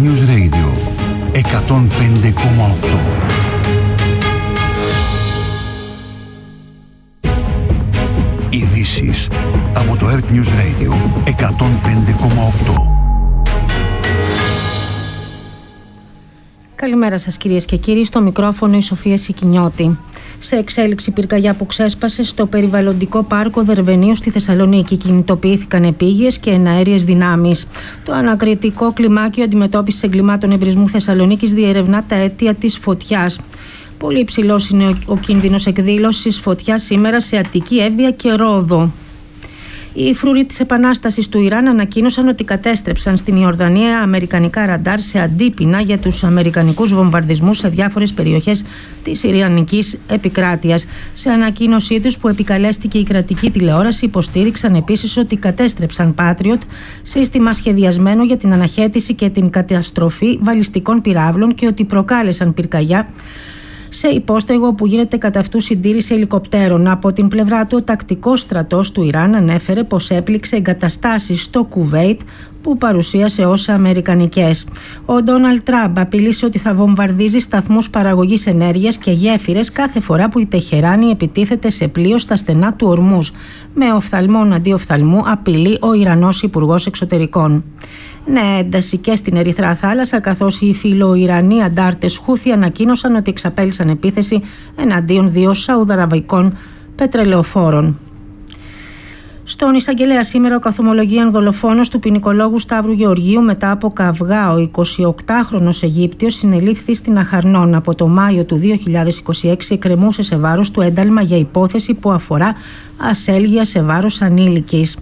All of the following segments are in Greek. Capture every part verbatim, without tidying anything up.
News Radio εκατόν πέντε κόμμα οκτώ. Ειδήσεις από το Earth News Radio εκατόν πέντε κόμμα οκτώ. Καλημέρα σας κυρίες και κύριοι, στο μικρόφωνο η Σοφία Σικινιώτη. Σε εξέλιξη πυρκαγιά που ξέσπασε στο περιβαλλοντικό πάρκο Δερβενίου στη Θεσσαλονίκη, κινητοποιήθηκαν επίγειες και εναέριες δυνάμεις. Το ανακριτικό κλιμάκιο αντιμετώπισης εγκλημάτων εμπρισμού Θεσσαλονίκης διερευνά τα αίτια της φωτιάς. Πολύ υψηλός είναι ο κίνδυνος εκδήλωσης φωτιάς σήμερα σε Αττική, Εύβοια και Ρόδο. Οι φρούροι της Επανάστασης του Ιράν ανακοίνωσαν ότι κατέστρεψαν στην Ιορδανία αμερικανικά ραντάρ σε αντίπεινα για τους αμερικανικούς βομβαρδισμούς σε διάφορες περιοχές της Ιρανικής επικράτειας. Σε ανακοίνωσή τους, που επικαλέστηκε η κρατική τηλεόραση, υποστήριξαν επίσης ότι κατέστρεψαν Patriot, σύστημα σχεδιασμένο για την αναχέτηση και την καταστροφή βαλιστικών πυράβλων, και ότι προκάλεσαν πυρκαγιά σε υπόστεγο που γίνεται κατά αυτού συντήρηση ελικοπτέρων. Από την πλευρά του, ο τακτικός στρατός του Ιράν ανέφερε πως έπληξε εγκαταστάσεις στο Κουβέιτ που παρουσίασε ως αμερικανικές. Ο Ντόναλντ Τραμπ απειλήσε ότι θα βομβαρδίζει σταθμούς παραγωγής ενέργειας και γέφυρες κάθε φορά που η Τεχεράνη επιτίθεται σε πλοίο στα στενά του Ορμούζ. Με οφθαλμόν αντί οφθαλμού απειλεί ο Ιρανός Υπουργός Εξωτερικών. Ναι, ένταση και στην Ερυθρά Θάλασσα, καθώς οι φιλοϊρανοί αντάρτες Χούθι ανακοίνωσαν ότι εξαπέλυσαν επίθεση εναντίον δύο σαουδαραβικών πετρελαιοφόρων. Στον εισαγγελέα σήμερα ο καθομολογίαν δολοφόνος του ποινικολόγου Σταύρου Γεωργίου μετά από καυγά. Ο εικοσιοκτάχρονος Αιγύπτιος συνελήφθη στην Αχαρνών. Από το Μάιο του δύο χιλιάδες είκοσι έξι εκκρεμούσε σε βάρος του ένταλμα για υπόθεση που αφορά ασέλγεια σε βάρος ανήλικης.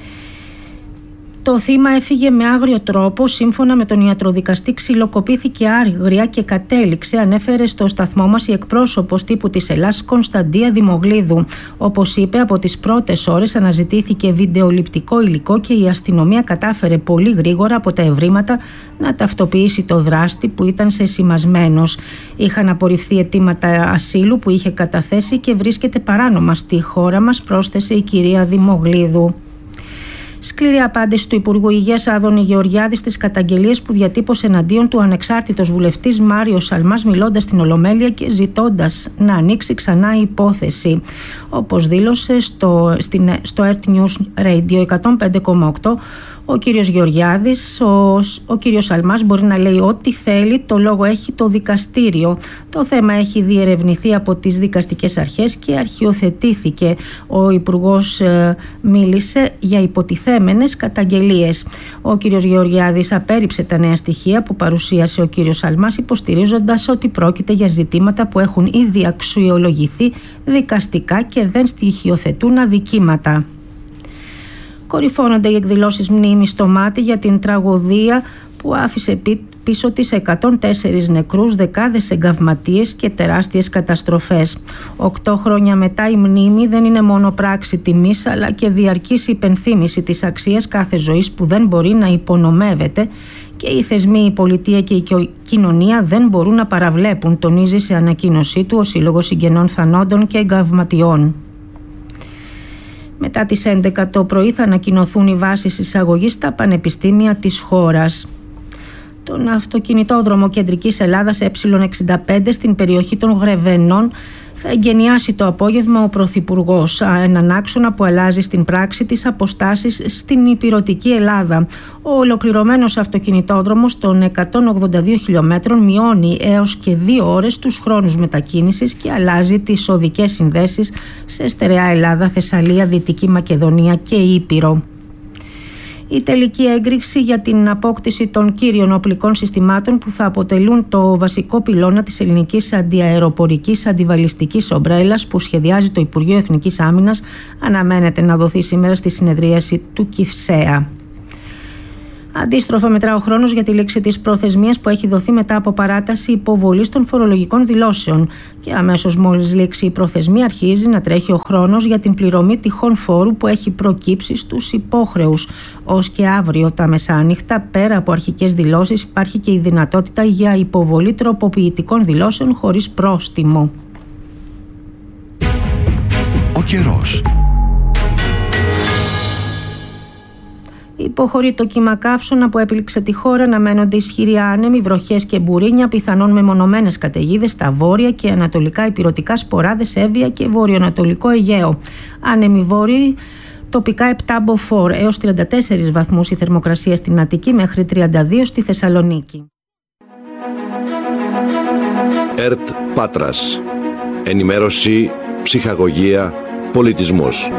Το θύμα έφυγε με άγριο τρόπο. Σύμφωνα με τον ιατροδικαστή, ξυλοκοπήθηκε άγρια και κατέληξε, ανέφερε στο σταθμό μας η εκπρόσωπος τύπου της Ελλάς, Κωνσταντία Δημογλίδου. Όπως είπε, από τις πρώτες ώρες αναζητήθηκε βιντεοληπτικό υλικό και η αστυνομία κατάφερε πολύ γρήγορα από τα ευρήματα να ταυτοποιήσει το δράστη, που ήταν σεσημασμένος. Είχαν απορριφθεί αιτήματα ασύλου που είχε καταθέσει και βρίσκεται παράνομα στη χώρα μας, πρόσθεσε η κυρία Δημογλίδου. Σκληρή απάντηση του Υπουργού Υγείας Άδωνη Γεωργιάδη στις καταγγελίες που διατύπωσε εναντίον του ανεξάρτητος βουλευτής Μάριος Σαλμάς, μιλώντας στην Ολομέλεια και ζητώντας να ανοίξει ξανά η υπόθεση. Όπως δήλωσε στο, στην, στο Earth News Radio εκατόν πέντε κόμμα οκτώ, ο κύριος Γεωργιάδης, ο, ο κύριος Σαλμάς μπορεί να λέει ό,τι θέλει, το λόγο έχει το δικαστήριο. Το θέμα έχει διερευνηθεί από τις δικαστικές αρχές και αρχιοθετήθηκε. Ο Υπουργός ε, μίλησε για υποτιθέμενες καταγγελίες. Ο κύριος Γεωργιάδης απέρριψε τα νέα στοιχεία που παρουσίασε ο κύριος Σαλμάς, υποστηρίζοντας ότι πρόκειται για ζητήματα που έχουν ήδη αξιολογηθεί δικαστικά και δεν στοιχειοθετούν αδικήματα. Κορυφώνονται οι εκδηλώσεις μνήμης στο Μάτι για την τραγωδία που άφησε πίσω της εκατόν τέσσερις νεκρούς, δεκάδες εγκαυματίες και τεράστιες καταστροφές. Οκτώ χρόνια μετά, η μνήμη δεν είναι μόνο πράξη τιμής, αλλά και διαρκής υπενθύμηση της αξίας κάθε ζωής που δεν μπορεί να υπονομεύεται, και οι θεσμοί, η πολιτεία και η κοινωνία δεν μπορούν να παραβλέπουν, τονίζει σε ανακοίνωσή του ο Σύλλογος Συγγενών Θανόντων και Εγκαυματιών. Μετά τις έντεκα το πρωί θα ανακοινωθούν οι βάσεις εισαγωγής στα πανεπιστήμια της χώρας. Τον αυτοκινητόδρομο Κεντρικής Ελλάδας ε εξήντα πέντε στην περιοχή των Γρεβενών θα εγκαινιάσει το απόγευμα ο Πρωθυπουργός, έναν άξονα που αλλάζει στην πράξη τις αποστάσεις στην ηπειρωτική Ελλάδα. Ο ολοκληρωμένος αυτοκινητόδρομος των εκατόν ογδόντα δύο χιλιόμετρων μειώνει έως και δύο ώρες τους χρόνους μετακίνησης και αλλάζει τις οδικές συνδέσεις σε στερεά Ελλάδα, Θεσσαλία, Δυτική Μακεδονία και Ήπειρο. Η τελική έγκριση για την απόκτηση των κύριων οπλικών συστημάτων που θα αποτελούν το βασικό πυλώνα της ελληνικής αντιαεροπορικής αντιβαλιστικής ομπρέλας που σχεδιάζει το Υπουργείο Εθνικής Άμυνας αναμένεται να δοθεί σήμερα στη συνεδρίαση του Κυφσέα. Αντίστροφα, μετρά ο χρόνος για τη λήξη της προθεσμίας που έχει δοθεί μετά από παράταση υποβολής των φορολογικών δηλώσεων. Και αμέσως μόλις λήξει η προθεσμία, αρχίζει να τρέχει ο χρόνος για την πληρωμή τυχόν φόρου που έχει προκύψει στους υπόχρεους. Ως και αύριο τα μεσάνυχτα, πέρα από αρχικές δηλώσεις, υπάρχει και η δυνατότητα για υποβολή τροποποιητικών δηλώσεων χωρίς πρόστιμο. Ο καιρός. Η Υποχωρεί το κύμα καύσωνα που έπληξε τη χώρα, να μένονται ισχυροί άνεμοι, βροχές και μπουρίνια, πιθανόν μεμονωμένες καταιγίδες στα βόρεια και ανατολικά ηπειρωτικά, σποράδες, Εύβοια και βορειοανατολικό Αιγαίο. Άνεμοι βόρειοι, τοπικά επτά μποφόρ, έως τριάντα τέσσερις βαθμούς η θερμοκρασία στην Αττική, μέχρι τριάντα δύο στη Θεσσαλονίκη. ΕΡΤ Πάτρας. Ενημέρωση, ψυχαγωγία, πολιτισμός.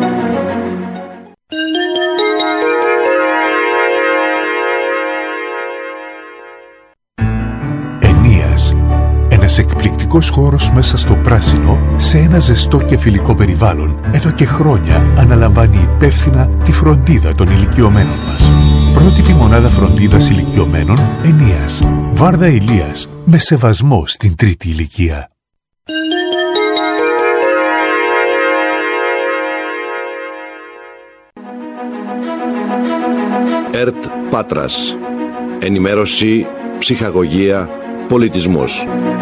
Ενίας. Ένας εκπληκτικός χώρος μέσα στο πράσινο, σε ένα ζεστό και φιλικό περιβάλλον, εδώ και χρόνια αναλαμβάνει υπεύθυνα τη φροντίδα των ηλικιωμένων μας. Πρότυπη μονάδα φροντίδας ηλικιωμένων Ενίας. Βάρδα Ηλίας, με σεβασμό στην τρίτη ηλικία. ΕΡΤ Πάτρας. Ενημέρωση, ψυχαγωγία, πολιτισμός.